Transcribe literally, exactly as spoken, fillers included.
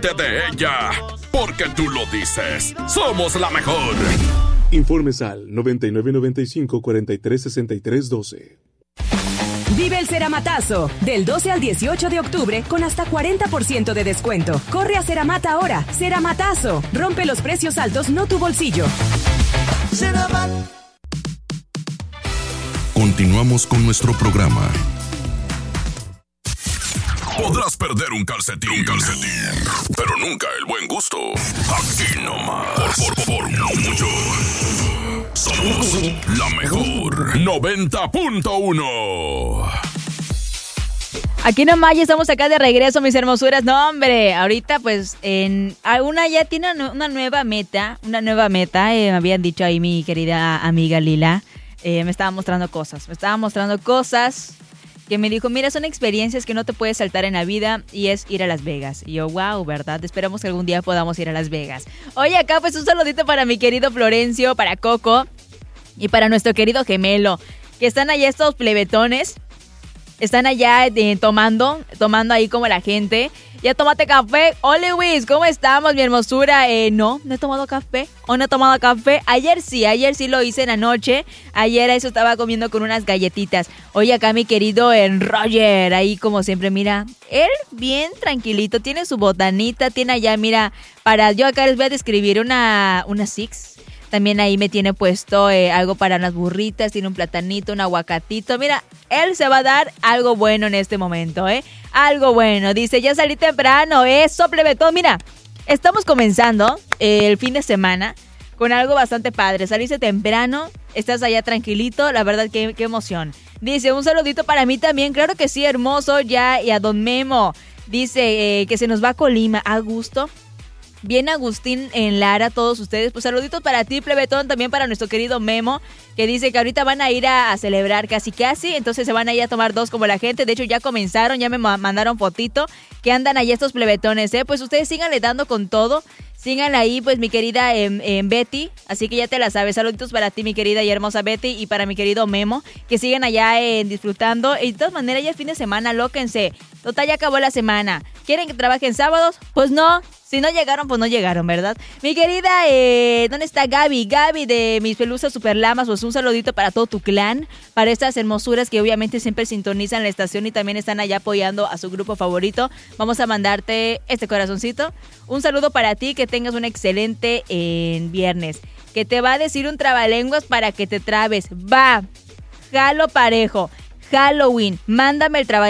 Entérate de ella, porque tú lo dices. Somos la mejor. Informes al noventa y nueve noventa y cinco cuarenta y tres sesenta y tres doce. Vive el Ceramatazo del doce al dieciocho de octubre con hasta cuarenta por ciento de descuento. Corre a Ceramata ahora. Ceramatazo. Rompe los precios altos, no tu bolsillo. Ceramat. Continuamos con nuestro programa. Podrás perder un calcetín, un calcetín, pero nunca el buen gusto. Aquí nomás. Por, por, por mucho. Somos la mejor. noventa punto uno. Aquí nomás ya estamos acá de regreso, mis hermosuras. No, hombre, ahorita pues en una ya tiene una nueva meta, una nueva meta. Eh, me habían dicho ahí mi querida amiga Lila. Eh, me estaba mostrando cosas, me estaba mostrando cosas que me dijo, mira, son experiencias que no te puedes saltar en la vida y es ir a Las Vegas. Y yo, wow, ¿verdad? Esperamos que algún día podamos ir a Las Vegas. Oye, acá pues un saludito para mi querido Florencio, para Coco y para nuestro querido gemelo, que están allá estos plebetones. Están allá eh, tomando, tomando ahí como la gente. Ya tómate café. Hola Luis, ¿cómo estamos, mi hermosura? Eh, no, no he tomado café. ¿O no he tomado café? Ayer sí, ayer sí lo hice en la noche. Ayer eso estaba comiendo con unas galletitas. Oye, acá mi querido en Roger, ahí como siempre, mira. Él bien tranquilito, tiene su botanita, tiene allá, mira, para, yo acá les voy a describir una, una Six. También ahí me tiene puesto eh, algo para unas burritas, tiene un platanito, un aguacatito. Mira, él se va a dar algo bueno en este momento, ¿eh? Algo bueno. Dice, ya salí temprano, eso, plebetón. Mira, estamos comenzando eh, el fin de semana con algo bastante padre. Saliste temprano, estás allá tranquilito, la verdad, qué, qué emoción. Dice, un saludito para mí también, claro que sí, hermoso, ya, y a don Memo. Dice eh, que se nos va a Colima, a gusto. Bien Agustín en Lara, todos ustedes. Pues saluditos para ti, plebetón, también para nuestro querido Memo, que dice que ahorita van a ir a, a celebrar casi casi, entonces se van a ir a tomar dos como la gente. De hecho ya comenzaron, ya me mandaron fotito que andan ahí estos plebetones, ¿eh? Pues ustedes síganle dando con todo. Síganla ahí, pues, mi querida eh, eh, Betty. Así que ya te la sabes. Saluditos para ti, mi querida y hermosa Betty. Y para mi querido Memo. Que siguen allá eh, disfrutando. Y de todas maneras, ya es fin de semana, lóquense. Total, ya acabó la semana. ¿Quieren que trabajen sábados? Pues no. Si no llegaron, pues no llegaron, ¿verdad? Mi querida, eh, ¿dónde está Gaby? Gaby de Mis Pelusas Superlamas, pues un saludito para todo tu clan, para estas hermosuras que obviamente siempre sintonizan la estación y también están allá apoyando a su grupo favorito. Vamos a mandarte este corazoncito. Un saludo para ti, que tengas un excelente eh, viernes. Que te va a decir un trabalenguas para que te trabes. Va, jalo parejo, Halloween, mándame el trabalenguas.